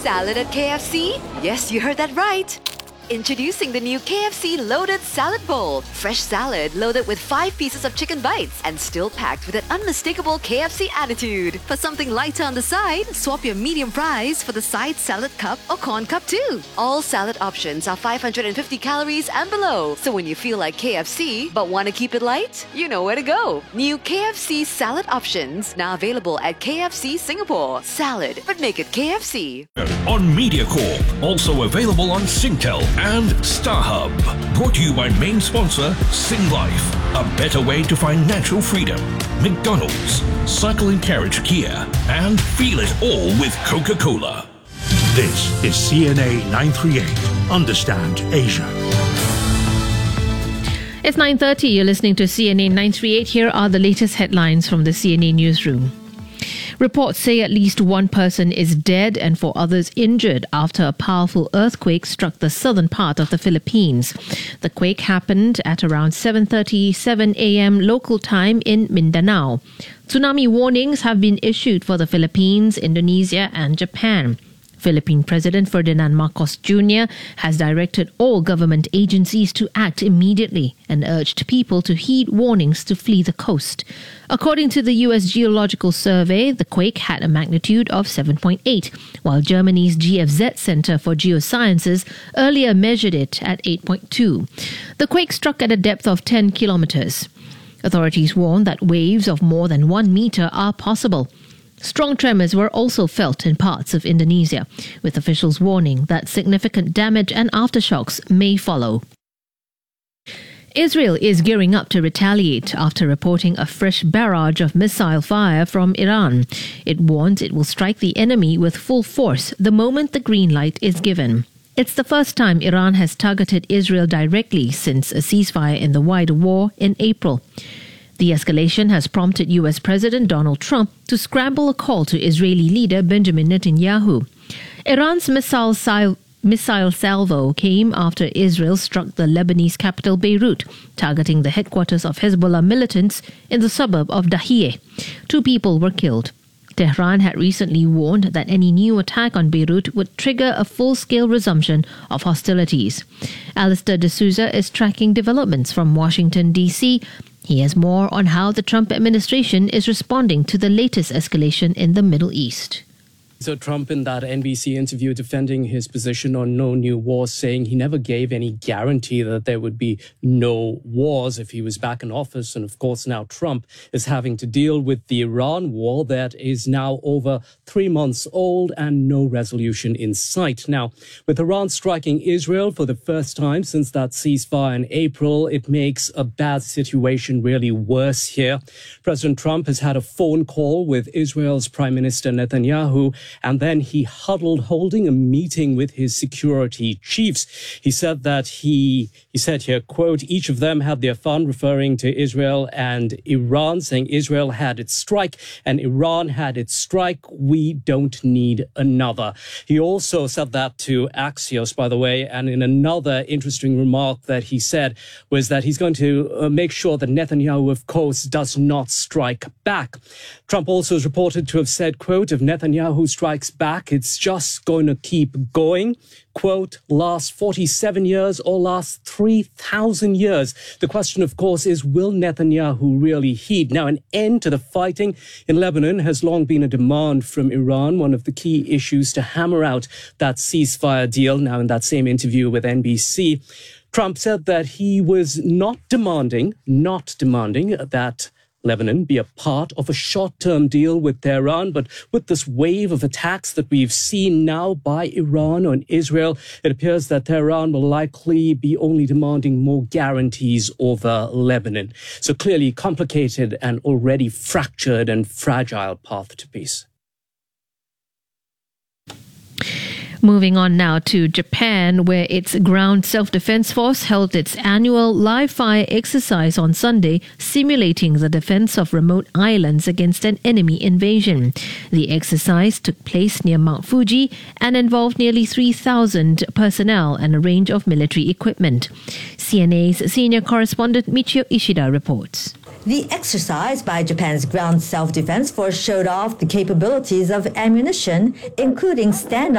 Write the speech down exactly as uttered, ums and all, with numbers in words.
Salad at K F C? Yes, you heard that right. Introducing the new K F C Loaded Salad Bowl. Fresh salad loaded with five pieces of chicken bites and still packed with an unmistakable K F C attitude. For something lighter on the side, swap your medium fries for the side salad cup or corn cup too. All salad options are five hundred fifty calories and below. So when you feel like K F C but want to keep it light, you know where to go. New K F C salad options now available at K F C Singapore. Salad, but make it K F C. On MediaCorp, also available on Singtel and StarHub. Brought to you by main sponsor Sing Life, a better way to find natural freedom. McDonald's, Cycle and Carriage Kia, and feel it all with Coca-Cola. This is C N A nine thirty-eight. Understand Asia. It's nine thirty. You're listening to C N A nine thirty-eight. Here are the latest headlines from the C N A newsroom. Reports say at least one person is dead and four others injured after a powerful earthquake struck the southern part of the Philippines. The quake happened at around seven thirty-seven a.m. local time in Mindanao. Tsunami warnings have been issued for the Philippines, Indonesia and Japan. Philippine President Ferdinand Marcos Junior has directed all government agencies to act immediately and urged people to heed warnings to flee the coast. According to the U S Geological Survey, the quake had a magnitude of seven point eight, while Germany's G F Z Center for Geosciences earlier measured it at eight point two. The quake struck at a depth of ten kilometers. Authorities warn that waves of more than one meter are possible. Strong tremors were also felt in parts of Indonesia, with officials warning that significant damage and aftershocks may follow. Israel is gearing up to retaliate after reporting a fresh barrage of missile fire from Iran. It warns it will strike the enemy with full force the moment the green light is given. It's the first time Iran has targeted Israel directly since a ceasefire in the wider war in April. The escalation has prompted U S President Donald Trump to scramble a call to Israeli leader Benjamin Netanyahu. Iran's missile, sil- missile salvo came after Israel struck the Lebanese capital Beirut, targeting the headquarters of Hezbollah militants in the suburb of Dahiyeh. Two people were killed. Tehran had recently warned that any new attack on Beirut would trigger a full-scale resumption of hostilities. Alistair D'Souza is tracking developments from Washington, D C. He has more on how the Trump administration is responding to the latest escalation in the Middle East. So Trump in that N B C interview defending his position on no new wars, saying he never gave any guarantee that there would be no wars if he was back in office. And of course, now Trump is having to deal with the Iran war that is now over three months old and no resolution in sight. Now, with Iran striking Israel for the first time since that ceasefire in April, it makes a bad situation really worse here. President Trump has had a phone call with Israel's Prime Minister Netanyahu, and then he huddled holding a meeting with his security chiefs. He said that he, he said here, quote, each of them had their fun, referring to Israel and Iran, saying Israel had its strike and Iran had its strike. We don't need another. He also said that to Axios, by the way, and in another interesting remark that he said was that he's going to uh, make sure that Netanyahu, of course, does not strike back. Trump also is reported to have said, quote, if Netanyahu strikes back, it's just going to keep going. Quote, last forty-seven years or last three thousand years. The question, of course, is will Netanyahu really heed? Now, an end to the fighting in Lebanon has long been a demand from Iran, one of the key issues to hammer out that ceasefire deal. Now, in that same interview with N B C, Trump said that he was not demanding, not demanding that Lebanon be a part of a short-term deal with Tehran, but with this wave of attacks that we've seen now by Iran on Israel, it appears that Tehran will likely be only demanding more guarantees over Lebanon. So clearly complicated and already fractured and fragile path to peace. Moving on now to Japan, where its ground self-defense force held its annual live-fire exercise on Sunday, simulating the defense of remote islands against an enemy invasion. The exercise took place near Mount Fuji and involved nearly three thousand personnel and a range of military equipment. C N A's senior correspondent Michio Ishida reports. The exercise by Japan's ground self-defense force showed off the capabilities of ammunition, including stand